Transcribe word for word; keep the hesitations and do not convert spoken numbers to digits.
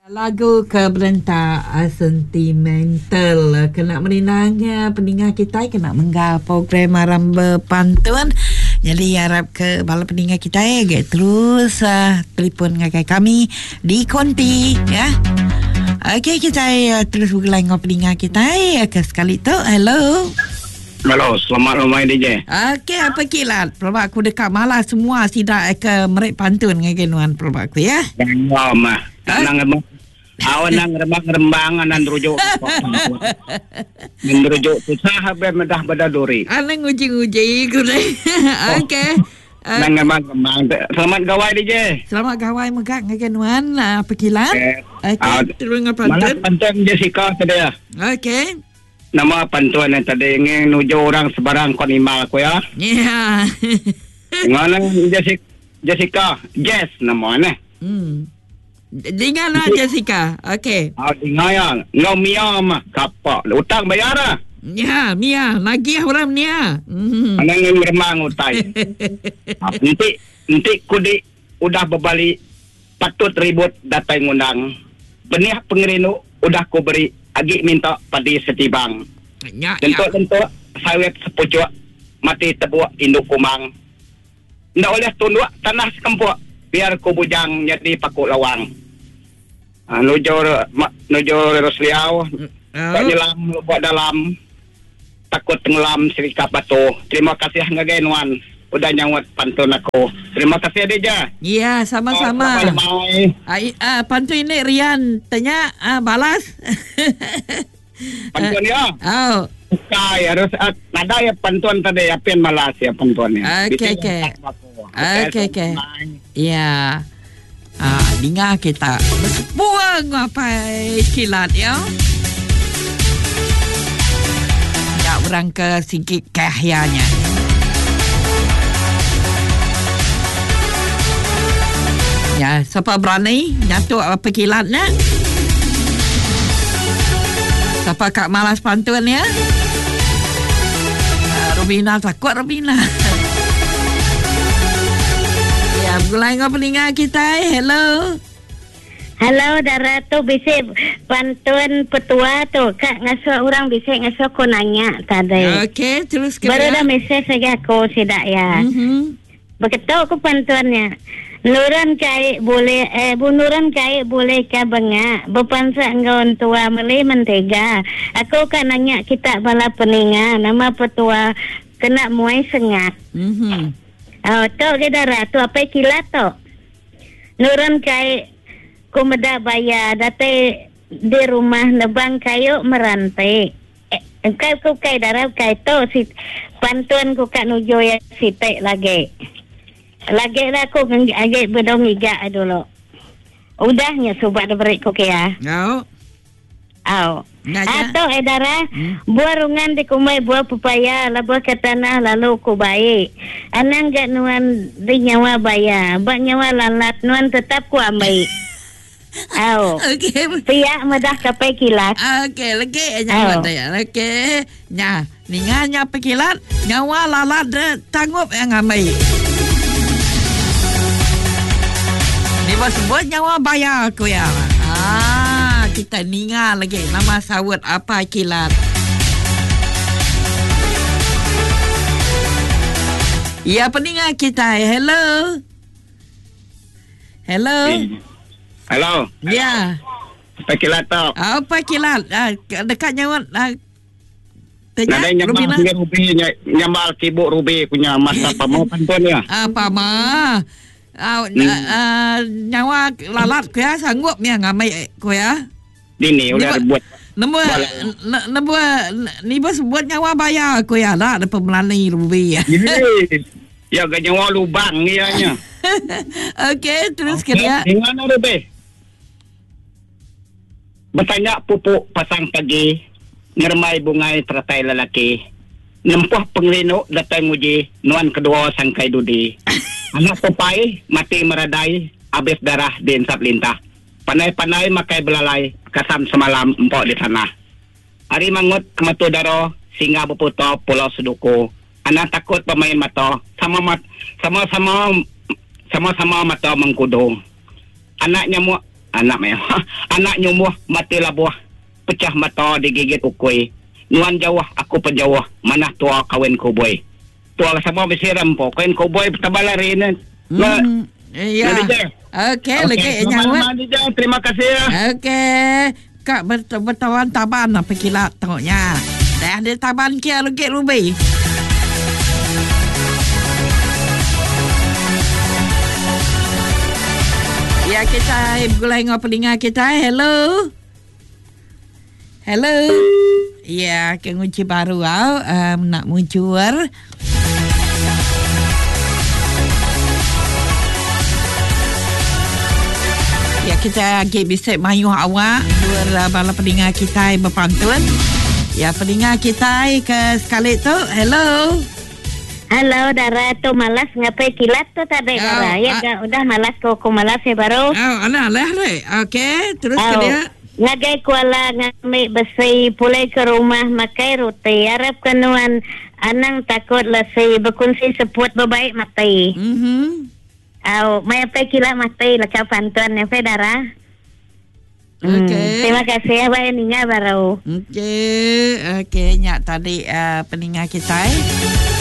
Lagu keberentak uh, sentimental uh, kena menindangnya pendengar kita kena menggah program maram berpantun. Jadi harap ke bala pendengar kita eh get terus uh, telefon dengan kami di konti ya. Okey, kita uh, terus bergelang dengan pendengar kita eh ke sekali tu. Hello. Halo, selamat malam D J. Okey, apa kilat? Pelabak aku dekat malah semua sidak ke merik pantun dengan genuan pelabak aku ya. Ya, mah. Nang awan nang rembang-rembang nan rujuk. Menrujuk susah habe medah badaduri. Anang uji-uji ku deh. Okey. Nang rembang-rembang. Selamat gawai D J. Selamat gawai megak dengan genuan apa kilat? Okey, terus dengan pantun. Malah pantun Jessica tadi ya. Okey. Nama pantun yang tadi ingin nuju orang sebarang konima aku ya. Ya. Ngana Jessica Jessica Jess namanya. Hmm. Dengar lah Jessica. Okey. Ah, dengar ya. Ngau Mia mah kapak. Utang bayar ah. Ya, Mia, lagi orang Mia. Hmm. Anang ngin remang utai. Nanti nanti kudi udah berbalik patut ribut datai ngundang. Benih pengerinu udah ku beri agi minta padi setibang. Ya, Tentu-tentu sawit sepucuk mati tebuak induk kumang. Ndak oleh tunduk tanah sekempuk biar ku bujang jadi paku lawang. Ah, nujur ma, nujur Rosliau. Buat nyelam buat dalam takut tenggelam serikap batu. Terima kasih ngagenuan udah nyawat pantun aku. Terima kasih Adeja. Ya, sama-sama. Oh, Ai ah, pantun ini Rian tanya ah, balas. Pantun ya. Oh. Kaya harus uh, nada ya pantun tadi ya pian malas ya pantunnya. Okey okey. Okey okey. Ya. Ah, dengar kita bersepuang apa kilat ya. Ya orang ke sikit kahyanya. Ya, siapa berani nyatu apa kilatnya? Siapa kak malas pantun ya? Uh, Robina takut Robina. Ya, mulai dengan pendengar kita. Hello. Hello, Dara tu bisa pantun petua tu. Kak ngasuh orang bisa ngasuh ko nanya tadi. Okey, terus ke. Baru dah mesej saja ko sidak ya. Mhm. Begitu aku pantunnya. Nuran kai boleh eh bunuran kai boleh ka bengak berpansa engkau tua meli mentega. Aku kan nanya kita bala peninga nama petua kena muai sengat. Mhm. Oh, tu ke Dara tu apa kilat tu? Nuran kai ku meda bayar date di rumah nebang kayu merantai. Eh, kai ku kai Dara kai tu si pantun ku kat nujo ya sitek lagi. Lagi lah aku agak bedong iga dulu. Udahnya sobat beri ko kaya. Oh. Aw. Ngaja. Atau edara Hmm. buah rungan di kumai buah pepaya labuh ke tanah lalu ku baik. Anang gak nuan di nyawa baya. Bak nyawa lalat nuan tetap ku ambil. Aw. Okey. Pihak medah kapai kilat. Okey, lagi nyawa dia. Okey. Nya, ninganya pekilat, nyawa lalat de tanggup yang amai. Ni bos sebut nyawa bayar aku ya. Ah, kita ninga lagi nama sawut apa kilat. Ya, peninga kita. Hello. Hello. Halo. Ya. Apa kilat tu? Apa kilat? Ah, dekat nyawa. Ah, tanya Ada yang Rubina. nyambal rubi nyambal kibuk rubi punya masa apa mau pantun ya? Apa mah? Uh, Hmm. uh, nyawa lalat ku ya sanggup ya ngamai ku ya. Dini Ni udah buat- buat Nemu nemu ni bos buat nyawa bayar ku ya lah ada pemelani rubi ya. Ini ya gak nyawa lubang ianya. Okey, terus ke dia. Dengan rubi. Bertanya pupuk pasang pagi, ngermai bungai teratai lelaki. Nempuh penglino datang uji, nuan kedua sangkai dudi. Anak tupai, mati meradai, habis darah di insap lintah. Panai-panai makai belalai, kasam semalam empok di tanah. Hari mangut kematu daro, singa beputo pulau seduku. Anak takut pemain mata, sama mat, sama-sama sama-sama mata mengkudu. Anak nyamuk anak mewah. Anak nyumuh mati labuh. Pecah mata digigit ukui. Nuan jauh aku penjauh. Mana tua kawin koboi. Tua sama besiram po. Kawin koboi bertabalari ni. Hmm. Ya. Okey, lagi nyawa. Terima kasih ya. Okey. Kak ber- bertawan taban apa kilat tengoknya. Dah ada taban kia lagi rubi. Ya, kita bergulai dengan pelinga kita. Hello. Hello. Ya, kengunci baru ah, um, nak muncul. Ya, kita lagi bisik mayuh awak dua bala pelinga kita berpantun. Ya, pelinga kita ke sekali tu. Hello. Halo, Dara, tu malas ngapai kilat tu tadi, Dara. Ya, uh, udah malas ko ko malas ya baru. Oh, alah, alah, alah. Okey, terus oh, ke dia. Ngagai kuala ngami besi pulai ke rumah makai roti. Harap kenuan anang takut lesi berkunci seput berbaik mati. Mhm. Oh, mai apa kilat mati lah kau pantuan ya, Dara. Okey. Hmm, terima kasih ya, baik ninga baru. Okey, okey, nyak tadi uh, peningat kita. Eh.